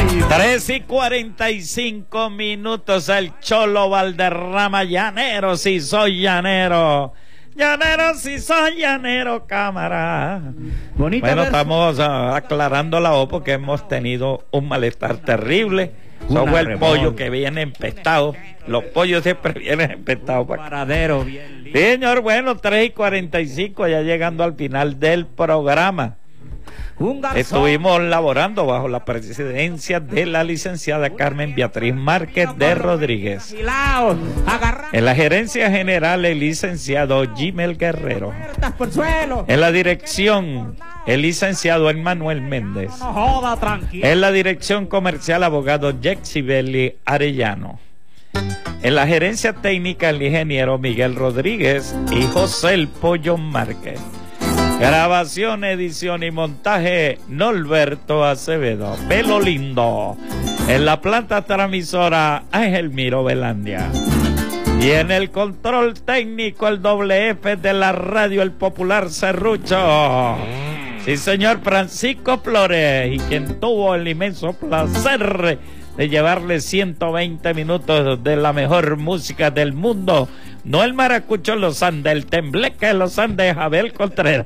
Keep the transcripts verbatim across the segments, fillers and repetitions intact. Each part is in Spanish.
tres y cuarenta y cinco minutos, el Cholo Valderrama, llanero, si soy llanero. Llanero, si soy llanero, cámara. Bonito bueno, verso. Estamos uh, aclarando la voz porque hemos tenido un malestar terrible. Eso fue el pollo que viene empestado. Los pollos siempre vienen empestados. Paradero, bien lindo. Señor, bueno, tres y cuarenta y cinco, ya llegando al final del programa. Estuvimos laborando bajo la presidencia de la licenciada Carmen Beatriz Márquez de Rodríguez. En la gerencia general, el licenciado Gimel Guerrero. En la dirección, el licenciado Emmanuel Méndez. En la dirección comercial, abogado Jexibeli Arellano. En la gerencia técnica, el ingeniero Miguel Rodríguez y José El Pollo Márquez. Grabación, edición y montaje, Norberto Acevedo. Pelo lindo. En la planta transmisora, Ángel Miro Velandia. Y en el control técnico, el doble F de la radio, el popular Serrucho. Sí, señor, Francisco Flores. Y quien tuvo el inmenso placer de llevarle ciento veinte minutos de la mejor música del mundo. No el maracucho los Andes, el tembleque los Andes, Abel Contreras.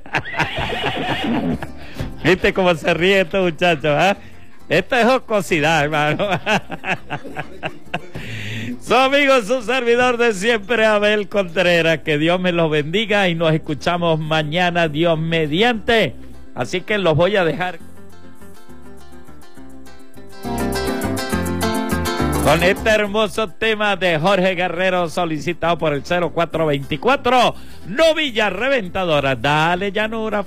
¿Viste cómo se ríe este muchacho? ¿Eh? Esto es jocosidad, hermano. Su amigo, su servidor de siempre, Abel Contreras. Que Dios me los bendiga y nos escuchamos mañana, Dios mediante. Así que los voy a dejar con este hermoso tema de Jorge Guerrero, solicitado por el cero cuatro veinticuatro, Novilla Reventadora. Dale, llanura.